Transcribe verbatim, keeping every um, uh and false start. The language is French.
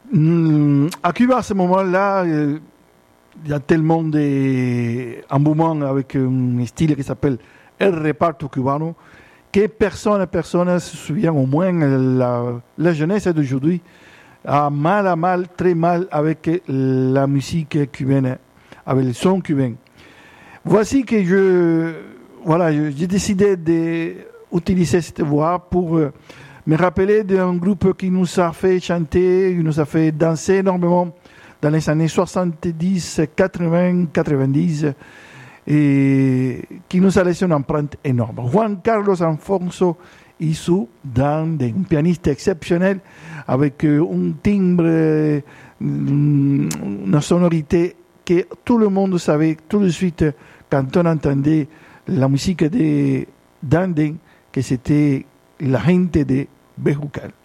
À Cuba, à ce moment-là, il y a tellement d'engouement avec un style qui s'appelle El Reparto Cubano que personne, personne se souvient, au moins la, la jeunesse d'aujourd'hui, a mal à mal, très mal avec la musique cubaine, avec le son cubain. Voici que je, voilà, j'ai décidé d'utiliser cette voix pour me rappeler d'un groupe qui nous a fait chanter, qui nous a fait danser énormément dans les années soixante-dix, quatre-vingts, quatre-vingt-dix, et qui nous a laissé une empreinte énorme. Juan Carlos Alfonso Isu, un pianiste exceptionnel, avec un timbre, une sonorité que tout le monde savait tout de suite quand on entendait la musique de Dandin, que c'était la gente de Bejucal.